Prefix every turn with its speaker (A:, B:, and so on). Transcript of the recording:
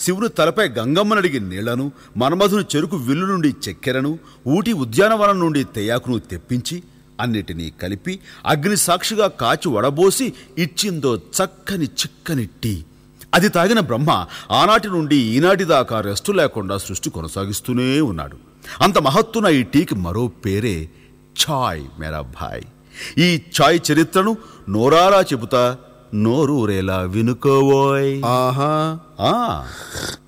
A: శివుని తలపై గంగమ్మనడిగి నీళ్లను, మన్మధుని చెరుకు విల్లు నుండి చక్కెరను, ఊటి ఉద్యానవనం నుండి తెయాకును తెప్పించి అన్నిటినీ కలిపి అగ్ని సాక్షిగా కాచి వడబోసి ఇచ్చిందో చక్కని చిక్కని టీ. అది తాగిన బ్రహ్మ ఆనాటి నుండి ఈనాటి దాకా రెస్టు లేకుండా సృష్టి కొనసాగిస్తూనే ఉన్నాడు. అంత మహత్తున ఈ టీకి మరో పేరే ఛాయ్ మేరా భాయ్. ఈ ఛాయ్ చరిత్రను నోరారా చెబుతా, నోరూరేలా వినుకోవోయ్.
B: ఆహా.
A: ఆ